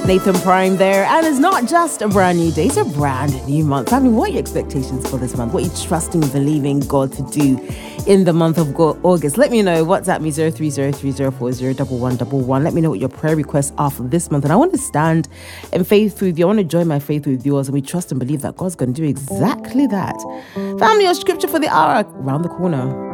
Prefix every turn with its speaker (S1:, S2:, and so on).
S1: Nathan Prime there. And it's not just a brand new day, it's a brand new month. Family, what are your expectations for this month? What are you trusting and believing God to do in the month of August? Let me know. WhatsApp me 0303040111. Let me know what your prayer requests are for this month. And I want to stand in faith with you. I want to join my faith with yours. And we trust and believe that God's going to do exactly that. Family, your scripture for the hour around the corner.